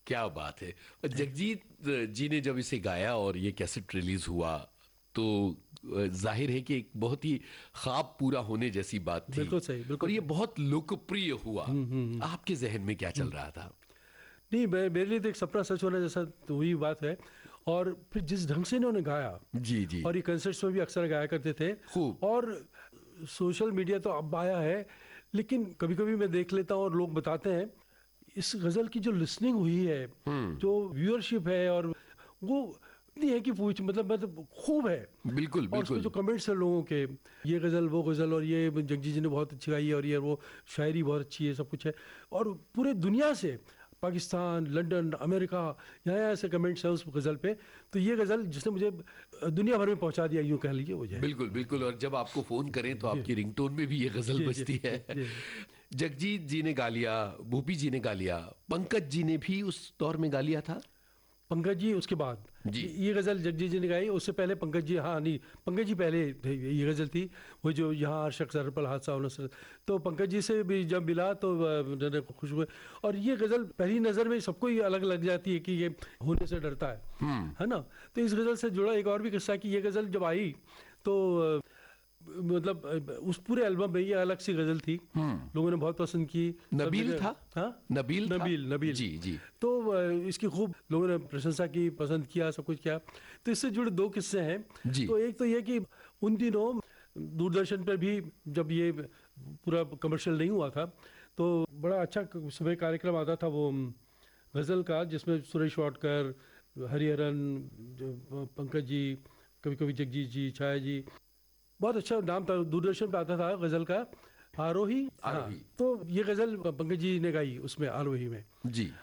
क्या बात है। और जगजीत जी ने जब इसे गाया और ये कैसेट रिलीज हुआ तो जाहिर है कि एक बहुत ही ख्वाब पूरा होने जैसी बात थी। बिल्कुल सही, बिल्कुल और ये सही। बहुत लोकप्रिय हुआ। आपके जहन में क्या चल रहा था? नहीं, मेरे लिए तो एक सपना सच होना जैसा तो वही बात है। और फिर जिस ढंग से इन्होंने गाया, जी जी। और ये कंसर्ट्स में भी अक्सर गाया करते थे। खूब। और सोशल मीडिया तो अब आया है, लेकिन कभी कभी मैं देख लेता हूँ और लोग बताते हैं इस गज़ल की जो लिसनिंग हुई है, जो व्यूअरशिप है, और वो इतनी है कि पूछ मतलब खूब है। बिल्कुल और उसमें बिल्कुल। जो कमेंट्स है लोगों के, ये गज़ल वो गज़ल, और ये जगजीत जी ने बहुत अच्छी गाई है, और ये वो शायरी बहुत अच्छी है, सब कुछ है। और पूरे दुनिया से, पाकिस्तान, लंदन, अमेरिका, यहाँ ऐसे कमेंट्स हैं उस गज़ल पे। तो ये गज़ल जिसने मुझे दुनिया भर में पहुंचा दिया, यूँ कह लीजिए मुझे। बिल्कुल बिल्कुल। और जब आपको फोन करें तो जी आपकी रिंगटोन में भी ये गजल जी जी बजती है। जी जी। जगजीत जी ने गा लिया, भूपी जी ने गा लिया, पंकज जी ने भी उस दौर में गा लिया था। पंकज जी उसके बाद जी। ये गज़ल जगजीत जी ने गाई। उससे पहले पंकज जी, हाँ नहीं, पंकज जी पहले थे। ये गज़ल थी वो जो यहाँ हर शख्स सर पर हादसा होना सर। तो पंकज जी से भी जब मिला तो मैंने खुश हुए। और ये गज़ल पहली नज़र में सबको ही अलग लग जाती है कि ये होने से डरता है ना। तो इस गज़ल से जुड़ा एक और भी किस्सा कि ये गज़ल जब आई तो मतलब उस पूरे एल्बम में ये अलग सी गज़ल थी, लोगों ने बहुत पसंद की। नबील था। हाँ, नबील था? नबील जी जी। तो इसकी खूब लोगों ने प्रशंसा की, पसंद किया, सब कुछ किया। तो इससे जुड़े दो किस्से हैं। जी। तो एक तो ये कि उन दिनों दूरदर्शन पर भी जब ये पूरा कमर्शियल नहीं हुआ था तो बड़ा अच्छा सुबह कार्यक्रम आता था वो गज़ल का, जिसमें सुरेश वाडकर, हरिहरन, पंकज जी, कभी कभी जगजीत जी, छाया जी, बहुत अच्छा नाम था। दूरदर्शन पे आता था गज़ल का, आरोही। हाँ, आरोही। तो ये गज़ल पंकज जी ने गाई उसमें, आरोही में। जी।